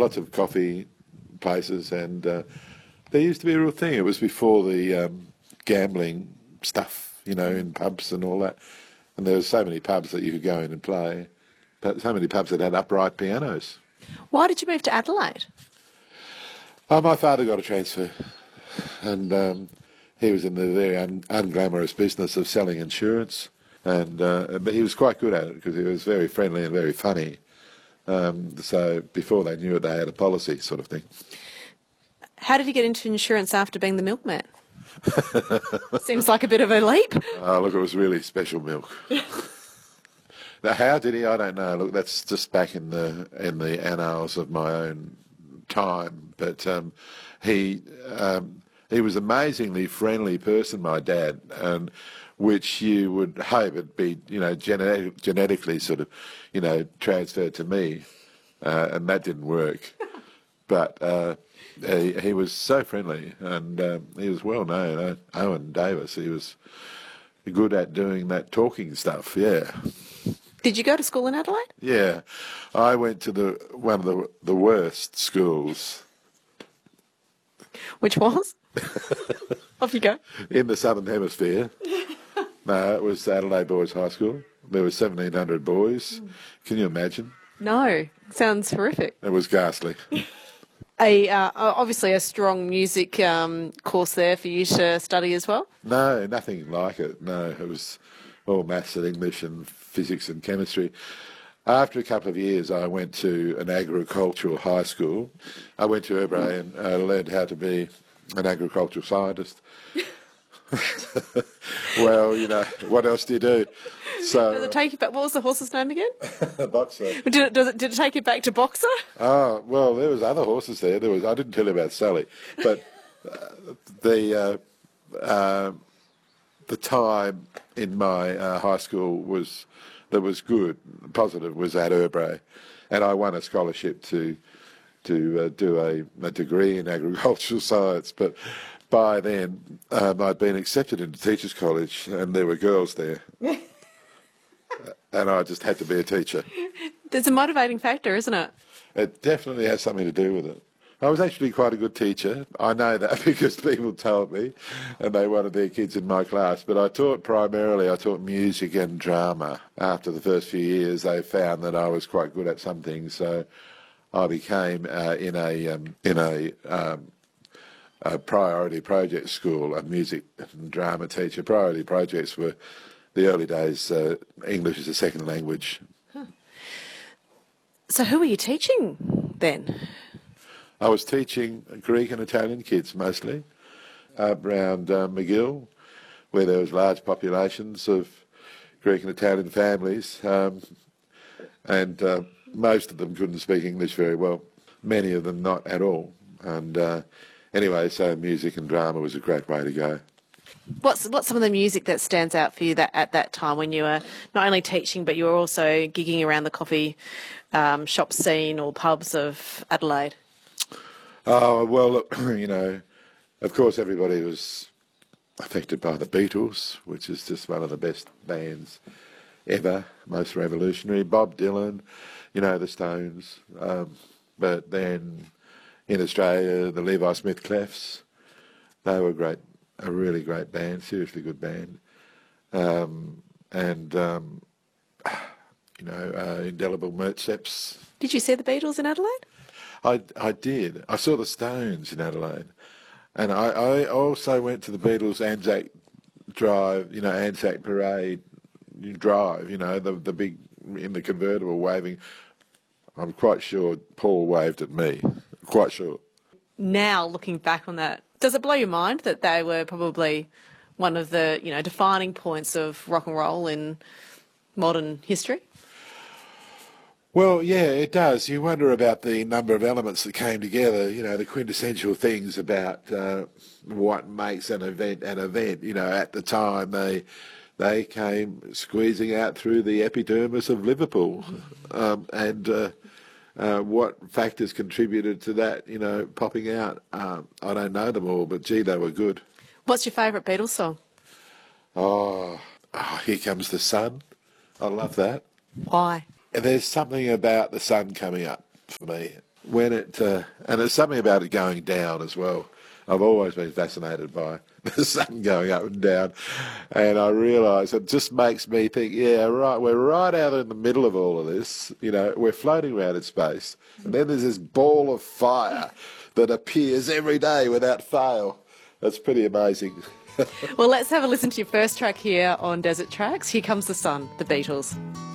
lots of coffee places, and there used to be a real thing. It was before the gambling stuff, in pubs and all that. And there were so many pubs that you could go in and play, but so many pubs that had upright pianos. Why did you move to Adelaide? My father got a transfer, and he was in the very unglamorous business of selling insurance, but he was quite good at it because he was very friendly and very funny. So before they knew it, they had a policy sort of thing. How did he get into insurance after being the milkman? Seems like a bit of a leap. Look, it was really special milk. Now, how did he? I don't know. Look, that's just back in the annals of my own time. But he was an amazingly friendly person, my dad, and which you would hope it'd be, genetically sort of, transferred to me, and that didn't work. But he was so friendly, and he was well known. Owen Davis, he was good at doing that talking stuff. Yeah. Did you go to school in Adelaide? Yeah, I went to one of the worst schools. Which was? Off you go. In the Southern Hemisphere. No, it was Adelaide Boys High School. There were 1,700 boys. Can you imagine? No, sounds horrific. It was ghastly. Obviously a strong music course there for you to study as well? No, nothing like it. No, it was all maths and English and physics and chemistry. After a couple of years, I went to an agricultural high school. I went to Urbray and learned how to be an agricultural scientist. Well, what else do you do? So, does it take you back? What was the horse's name again? Boxer. Did it take you back to Boxer? Oh, well, there was other horses there. I didn't tell you about Sally, but the time in my high school that was good, positive, was at Urbray, and I won a scholarship to do a degree in agricultural science, but by then I'd been accepted into Teachers College and there were girls there. And I just had to be a teacher. There's a motivating factor, isn't it? It definitely has something to do with it. I was actually quite a good teacher. I know that because people told me and they wanted their kids in my class. But I taught music and drama. After the first few years, they found that I was quite good at some things. So I became in a priority project school, a music and drama teacher. Priority projects were the early days, English as a second language. Huh. So who were you teaching then? I was teaching Greek and Italian kids mostly, up around McGill, where there was large populations of Greek and Italian families, and most of them couldn't speak English very well, many of them not at all. And anyway, so music and drama was a great way to go. What's some of the music that stands out for you at that time when you were not only teaching but you were also gigging around the coffee shop scene or pubs of Adelaide? Oh, well, of course everybody was affected by the Beatles, which is just one of the best bands ever, most revolutionary. Bob Dylan, the Stones. But then in Australia, the Levi Smith Clefs, they were great. A really great band, seriously good band. Indelible Mertzeps. Did you see the Beatles in Adelaide? I did. I saw the Stones in Adelaide. And I also went to the Beatles Anzac Drive, Anzac Parade Drive, the big, in the convertible waving. I'm quite sure Paul waved at me. Quite sure. Now, looking back on that, does it blow your mind that they were probably one of the, defining points of rock and roll in modern history? Well, yeah, it does. You wonder about the number of elements that came together, the quintessential things about what makes an event an event. At the time they came squeezing out through the epidermis of Liverpool, and what factors contributed to that, popping out? I don't know them all, but gee, they were good. What's your favourite Beatles song? Oh, Here Comes the Sun. I love that. Why? There's something about the sun coming up for me. when and there's something about it going down as well. I've always been fascinated by the sun going up and down, and I realise it just makes me think, yeah, right, we're right out in the middle of all of this. You know, we're floating around in space, and then there's this ball of fire that appears every day without fail. That's pretty amazing. Well, let's have a listen to your first track here on Desert Tracks. Here comes the sun, the Beatles.